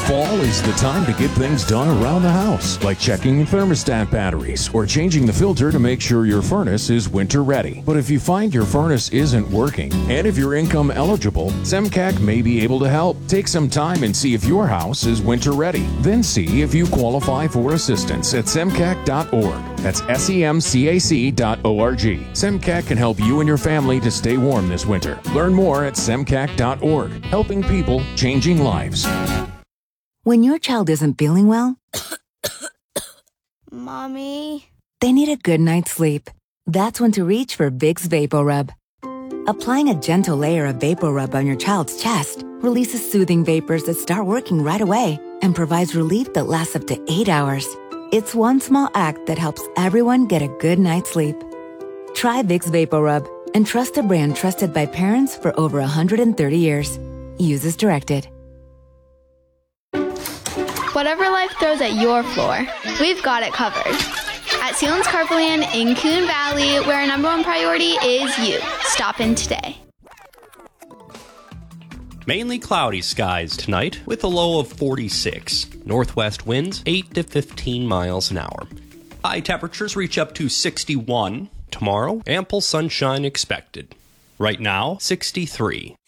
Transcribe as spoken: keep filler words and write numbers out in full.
Fall is the time to get things done around the house, like checking the thermostat batteries or changing the filter to make sure your furnace is winter ready. But if you find your furnace isn't working, and if you're income eligible, SEMCAC may be able to help. Take some time and see if your house is winter ready. Then see if you qualify for assistance at semcac dot org. That's S E M C A C dot O R G. SEMCAC can help you and your family to stay warm this winter. Learn more at semcac dot org. Helping people, changing lives. When your child isn't feeling well, Mommy? They need a good night's sleep. That's when to reach for Vicks VapoRub. Applying a gentle layer of VapoRub on your child's chest releases soothing vapors that start working right away and provides relief that lasts up to eight hours. It's one small act that helps everyone get a good night's sleep. Try Vicks VapoRub and trust a brand trusted by parents for over one hundred thirty years. Use as directed. Whatever life throws at your floor, we've got it covered. At Sealands Carpland in Coon Valley, where our number one priority is you. Stop in today. Mainly cloudy skies tonight with a low of forty-six. Northwest winds eight to fifteen miles an hour. High temperatures reach up to sixty-one. Tomorrow, ample sunshine expected. Right now, sixty-three.